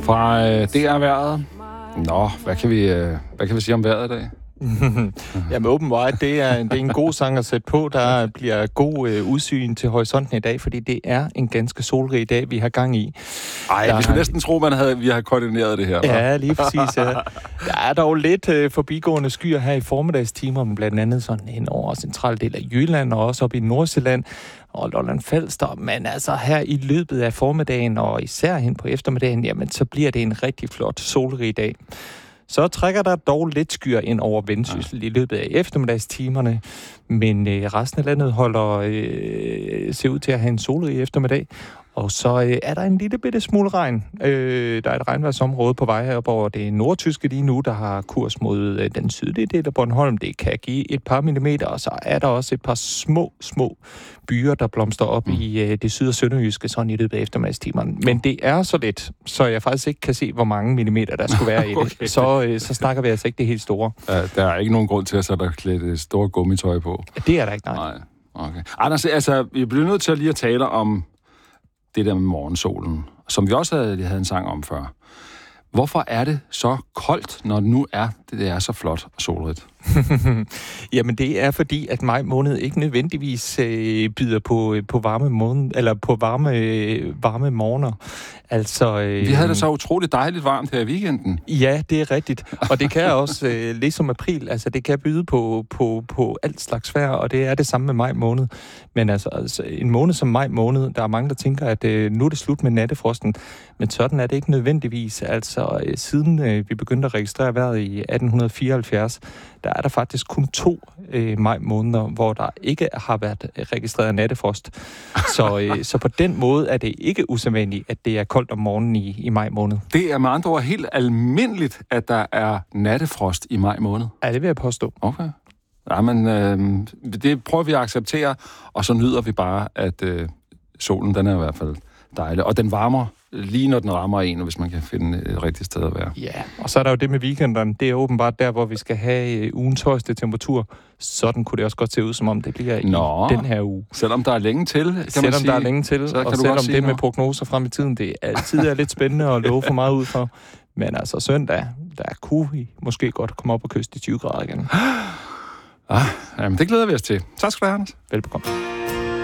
Fra DR-vejret. Nå, hvad kan vi sige om vejret i dag? Jamen, Open Wide, det er en god sang at sætte på. Der bliver god udsyn til horisonten i dag, fordi det er en ganske solrig dag, vi har gang i. Ej, vi skulle næsten tro, vi har koordineret det her. Ja, lige præcis. Ja. Der er dog lidt forbigående skyer her i formiddagstimerne, blandt andet sådan hen over centrale del af Jylland og også op i Nordsjælland og Lolland-Falster. Men altså her i løbet af formiddagen og især hen på eftermiddagen, jamen så bliver det en rigtig flot solrig dag. Så trækker der dog lidt skyer ind over Vendsyssel i løbet af eftermiddagstimerne, men resten af landet ser ud til at have en solrig eftermiddag. Og så er der en lille bitte smule regn. Der er et regnværsområde på vej op over det nordtyske lige nu, der har kurs mod den sydlige del af Bornholm. Det kan give et par millimeter, og så er der også et par små byer, der blomster op i det syd- og sønderjyske sådan i løbet af eftermiddagstimerne. Men det er så lidt, så jeg faktisk ikke kan se, hvor mange millimeter der skulle være i det. Okay. Så snakker vi altså ikke det helt store. Der er ikke nogen grund til at sætte klædt et stort gummitøj på. Det er der ikke, nej. Okay. Anders, altså, vi bliver nødt til at lige at tale om det der med morgensolen, som vi også havde en sang om før. Hvorfor er det så koldt, når det nu det er så flot og solrigt? Jamen det er fordi, at maj måned ikke nødvendigvis byder på varme måned, eller på varme morgener. Altså, vi havde det så utroligt dejligt varmt her i weekenden. Ja, det er rigtigt. Og det kan også, ligesom april, altså det kan byde på alt slags vejr, og det er det samme med maj måned. Men altså en måned som maj måned, der er mange, der tænker, at nu er det slut med nattefrosten. Men sådan er det ikke nødvendigvis. Altså siden vi begyndte at registrere vejret i 1874, der er der faktisk kun 2 maj måneder, hvor der ikke har været registreret nattefrost. Så på den måde er det ikke usædvanligt, at det er koldt om morgenen i maj måned. Det er med andre ord helt almindeligt, at der er nattefrost i maj måned? Ja, det vil jeg påstå. Okay. Ja, men det prøver vi at acceptere, og så nyder vi bare, at solen, den er i hvert fald dejlig. Og den varmer lige når den rammer en, hvis man kan finde et rigtigt sted at være. Ja, og så er der jo det med weekenderne. Det er åbenbart der, hvor vi skal have ugens højeste temperatur. Sådan kunne det også godt se ud, som om det bliver i den her uge. Selvom der er længe til, kan man sige. Selvom der er længe til, og selvom det med prognoser frem i tiden, det altid er lidt spændende at love for meget ud for. Men altså søndag, der kunne vi måske godt komme op og kyste de 20 grader igen. Jamen, det glæder vi os til. Tak skal du have, Anders. Velbekomme.